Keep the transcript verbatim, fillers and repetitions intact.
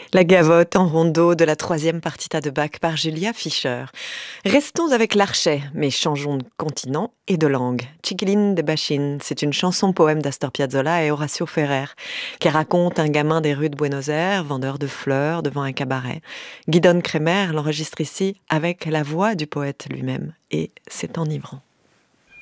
La gavotte en rondeau de la troisième partita de Bach par Julia Fischer. Restons avec l'archet, mais changeons de continent et de langue. Chiquilin de Bachin, c'est une chanson-poème d'Astor Piazzolla et Horacio Ferrer, qui raconte un gamin des rues de Buenos Aires, vendeur de fleurs devant un cabaret. Guidon Kremer l'enregistre ici avec la voix du poète lui-même, et c'est enivrant.